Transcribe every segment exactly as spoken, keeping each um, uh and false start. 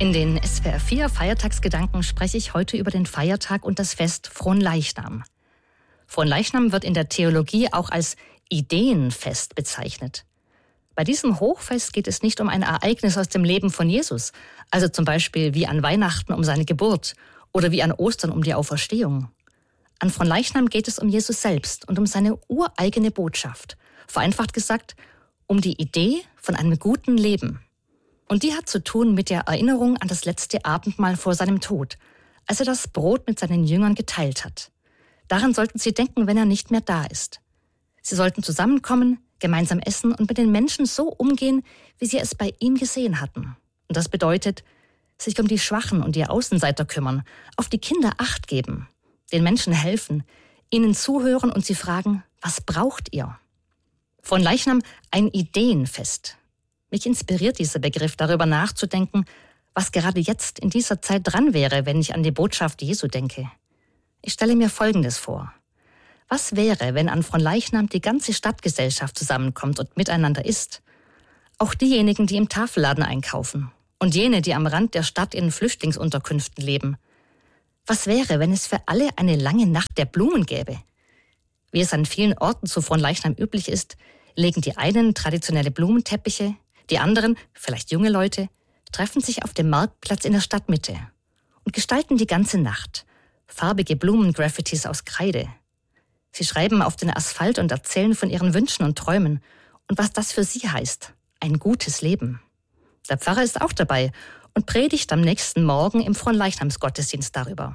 In den S W R vier Feiertagsgedanken spreche ich heute über den Feiertag und das Fest Fronleichnam. Fronleichnam wird in der Theologie auch als Ideenfest bezeichnet. Bei diesem Hochfest geht es nicht um ein Ereignis aus dem Leben von Jesus, also zum Beispiel wie an Weihnachten um seine Geburt oder wie an Ostern um die Auferstehung. An Fronleichnam geht es um Jesus selbst und um seine ureigene Botschaft. Vereinfacht gesagt, um die Idee von einem guten Leben. Und die hat zu tun mit der Erinnerung an das letzte Abendmahl vor seinem Tod, als er das Brot mit seinen Jüngern geteilt hat. Daran sollten sie denken, wenn er nicht mehr da ist. Sie sollten zusammenkommen, gemeinsam essen und mit den Menschen so umgehen, wie sie es bei ihm gesehen hatten. Und das bedeutet, sich um die Schwachen und die Außenseiter kümmern, auf die Kinder Acht geben, den Menschen helfen, ihnen zuhören und sie fragen, was braucht ihr? Fronleichnam ein Ideenfest. Mich inspiriert dieser Begriff, darüber nachzudenken, was gerade jetzt in dieser Zeit dran wäre, wenn ich an die Botschaft Jesu denke. Ich stelle mir Folgendes vor. Was wäre, wenn an Fronleichnam die ganze Stadtgesellschaft zusammenkommt und miteinander isst? Auch diejenigen, die im Tafelladen einkaufen und jene, die am Rand der Stadt in Flüchtlingsunterkünften leben. Was wäre, wenn es für alle eine lange Nacht der Blumen gäbe? Wie es an vielen Orten zu Fronleichnam üblich ist, legen die einen traditionelle Blumenteppiche, die anderen, vielleicht junge Leute, treffen sich auf dem Marktplatz in der Stadtmitte und gestalten die ganze Nacht farbige Blumengraffitis aus Kreide. Sie schreiben auf den Asphalt und erzählen von ihren Wünschen und Träumen und was das für sie heißt, ein gutes Leben. Der Pfarrer ist auch dabei und predigt am nächsten Morgen im Fronleichnamsgottesdienst darüber.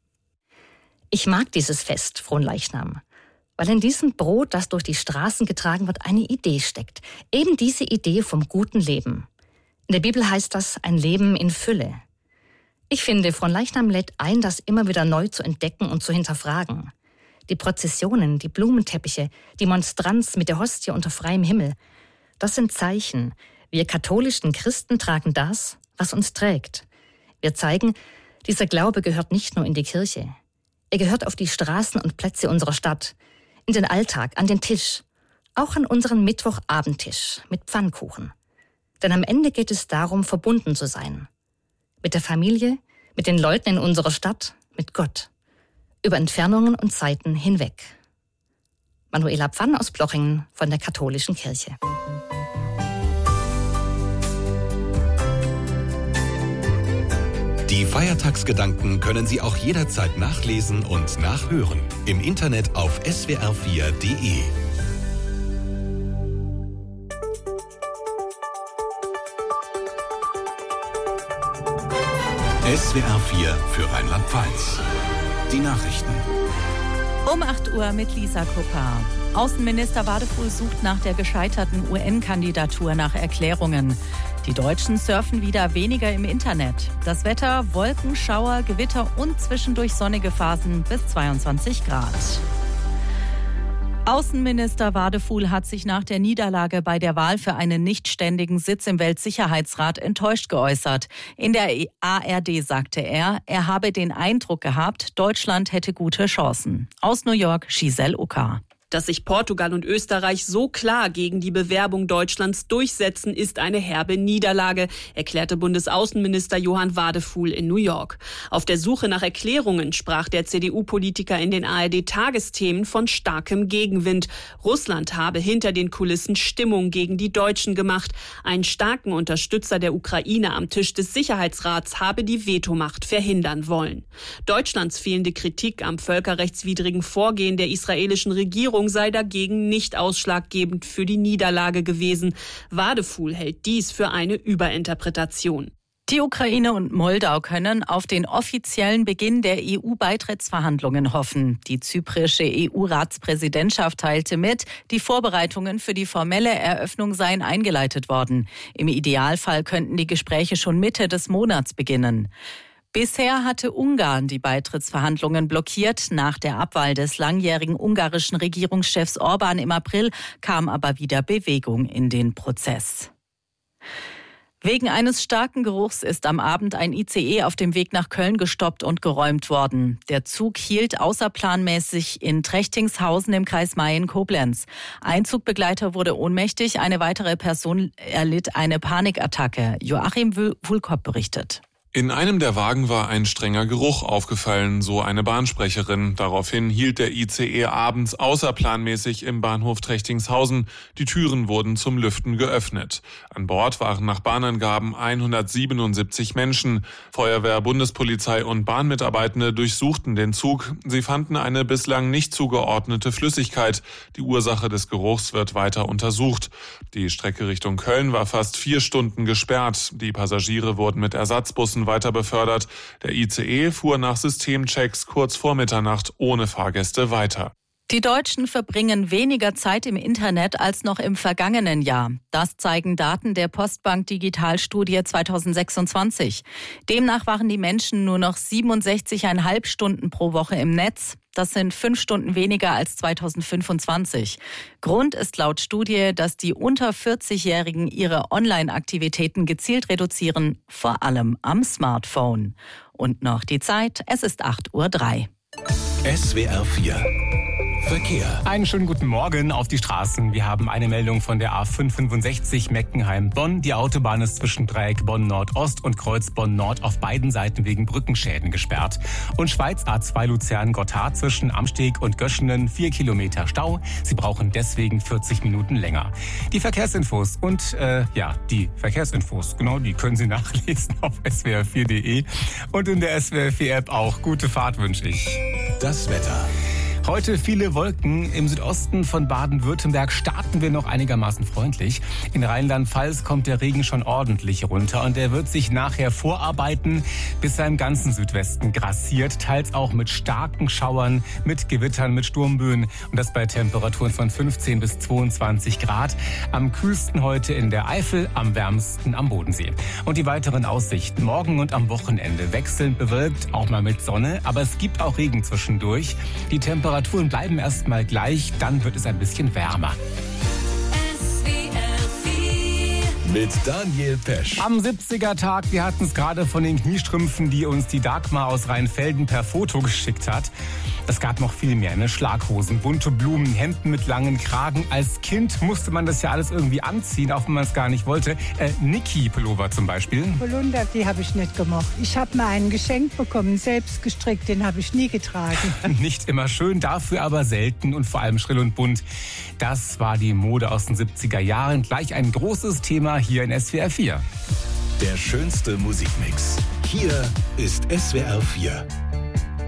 Ich mag dieses Fest, Fronleichnam, weil in diesem Brot, das durch die Straßen getragen wird, eine Idee steckt. Eben diese Idee vom guten Leben. In der Bibel heißt das ein Leben in Fülle. Ich finde, Fronleichnam lädt ein, das immer wieder neu zu entdecken und zu hinterfragen. Die Prozessionen, die Blumenteppiche, die Monstranz mit der Hostie unter freiem Himmel, das sind Zeichen. Wir katholischen Christen tragen das, was uns trägt. Wir zeigen, dieser Glaube gehört nicht nur in die Kirche. Er gehört auf die Straßen und Plätze unserer Stadt, in den Alltag, an den Tisch, auch an unseren Mittwochabendtisch mit Pfannkuchen. Denn am Ende geht es darum, verbunden zu sein. Mit der Familie, mit den Leuten in unserer Stadt, mit Gott. Über Entfernungen und Zeiten hinweg. Manuela Pfann aus Plochingen von der Katholischen Kirche. Die Feiertagsgedanken können Sie auch jederzeit nachlesen und nachhören. Im Internet auf S W R vier Punkt de. S W R vier für Rheinland-Pfalz. Die Nachrichten. Um acht Uhr mit Lisa Kupper. Außenminister Wadefuhl sucht nach der gescheiterten U N-Kandidatur nach Erklärungen. Die Deutschen surfen wieder weniger im Internet. Das Wetter, Wolken, Schauer, Gewitter und zwischendurch sonnige Phasen bis zweiundzwanzig Grad. Außenminister Wadefuhl hat sich nach der Niederlage bei der Wahl für einen nichtständigen Sitz im Weltsicherheitsrat enttäuscht geäußert. In der A R D sagte er, er habe den Eindruck gehabt, Deutschland hätte gute Chancen. Aus New York, Giselle Ucker. Dass sich Portugal und Österreich so klar gegen die Bewerbung Deutschlands durchsetzen, ist eine herbe Niederlage, erklärte Bundesaußenminister Johann Wadefuhl in New York. Auf der Suche nach Erklärungen sprach der C D U-Politiker in den A R D-Tagesthemen von starkem Gegenwind. Russland habe hinter den Kulissen Stimmung gegen die Deutschen gemacht. Einen starken Unterstützer der Ukraine am Tisch des Sicherheitsrats habe die Vetomacht verhindern wollen. Deutschlands fehlende Kritik am völkerrechtswidrigen Vorgehen der israelischen Regierung sei dagegen nicht ausschlaggebend für die Niederlage gewesen. Wadefuhl hält dies für eine Überinterpretation. Die Ukraine und Moldau können auf den offiziellen Beginn der E U-Beitrittsverhandlungen hoffen. Die zyprische E U-Ratspräsidentschaft teilte mit, die Vorbereitungen für die formelle Eröffnung seien eingeleitet worden. Im Idealfall könnten die Gespräche schon Mitte des Monats beginnen. Bisher hatte Ungarn die Beitrittsverhandlungen blockiert. Nach der Abwahl des langjährigen ungarischen Regierungschefs Orbán im April kam aber wieder Bewegung in den Prozess. Wegen eines starken Geruchs ist am Abend ein I C E auf dem Weg nach Köln gestoppt und geräumt worden. Der Zug hielt außerplanmäßig in Trechtingshausen im Kreis Mayen-Koblenz. Ein Zugbegleiter wurde ohnmächtig, eine weitere Person erlitt eine Panikattacke. Joachim Wulkop berichtet. In einem der Wagen war ein strenger Geruch aufgefallen, so eine Bahnsprecherin. Daraufhin hielt der I C E abends außerplanmäßig im Bahnhof Trechtingshausen. Die Türen wurden zum Lüften geöffnet. An Bord waren nach Bahnangaben hundertsiebenundsiebzig Menschen. Feuerwehr, Bundespolizei und Bahnmitarbeitende durchsuchten den Zug. Sie fanden eine bislang nicht zugeordnete Flüssigkeit. Die Ursache des Geruchs wird weiter untersucht. Die Strecke Richtung Köln war fast vier Stunden gesperrt. Die Passagiere wurden mit Ersatzbussen weiter befördert. Der I C E fuhr nach Systemchecks kurz vor Mitternacht ohne Fahrgäste weiter. Die Deutschen verbringen weniger Zeit im Internet als noch im vergangenen Jahr. Das zeigen Daten der Postbank Digitalstudie zweitausendsechsundzwanzig. Demnach waren die Menschen nur noch siebenundsechzig Komma fünf Stunden pro Woche im Netz. Das sind fünf Stunden weniger als zweitausendfünfundzwanzig. Grund ist laut Studie, dass die unter vierzig-Jährigen ihre Online-Aktivitäten gezielt reduzieren, vor allem am Smartphone. Und noch die Zeit, es ist acht Uhr drei. S W R vier Verkehr. Einen schönen guten Morgen auf die Straßen. Wir haben eine Meldung von der A fünf fünfundsechzig Meckenheim-Bonn. Die Autobahn ist zwischen Dreieck Bonn-Nordost und Kreuz Bonn-Nord auf beiden Seiten wegen Brückenschäden gesperrt. Und Schweiz A zwei Luzern-Gotthard zwischen Amsteg und Göschenen vier Kilometer Stau. Sie brauchen deswegen vierzig Minuten länger. Die Verkehrsinfos und äh, ja, die Verkehrsinfos, genau, die können Sie nachlesen auf S W R vier Punkt de und in der S W R vier App auch. Gute Fahrt wünsche ich. Das Wetter. Heute viele Wolken. Im Südosten von Baden-Württemberg starten wir noch einigermaßen freundlich. In Rheinland-Pfalz kommt der Regen schon ordentlich runter und der wird sich nachher vorarbeiten, bis er im ganzen Südwesten grassiert, teils auch mit starken Schauern, mit Gewittern, mit Sturmböen und das bei Temperaturen von fünfzehn bis zweiundzwanzig Grad. Am kühlsten heute in der Eifel, am wärmsten am Bodensee. Und die weiteren Aussichten morgen und am Wochenende wechselnd bewölkt, auch mal mit Sonne, aber es gibt auch Regen zwischendurch. Die Temperaturen Temperaturen bleiben erstmal gleich, dann wird es ein bisschen wärmer. Mit Daniel Pesch. Am siebziger-Tag, wir hatten es gerade von den Kniestrümpfen, die uns die Dagmar aus Rheinfelden per Foto geschickt hat. Es gab noch viel mehr, ne? Schlaghosen, bunte Blumen, Hemden mit langen Kragen. Als Kind musste man das ja alles irgendwie anziehen, auch wenn man es gar nicht wollte. Äh, Niki-Pullover zum Beispiel. Polunder, die habe ich nicht gemocht. Ich habe mal einen geschenkt bekommen, selbst gestrickt, den habe ich nie getragen. Nicht immer schön, dafür aber selten und vor allem schrill und bunt. Das war die Mode aus den siebziger Jahren. Gleich ein großes Thema hier in S W R vier. Der schönste Musikmix. Hier ist S W R vier.